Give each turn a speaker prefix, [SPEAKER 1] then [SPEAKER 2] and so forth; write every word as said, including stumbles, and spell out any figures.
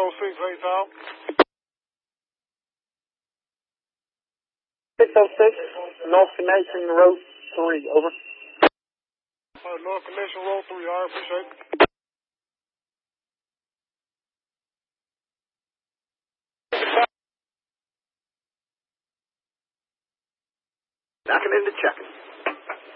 [SPEAKER 1] oh six, eight Tom.
[SPEAKER 2] six oh six, North Connection, Road three, over.
[SPEAKER 1] Uh, North Connection, Road three, all right, appreciate it.
[SPEAKER 2] Knocking in the check.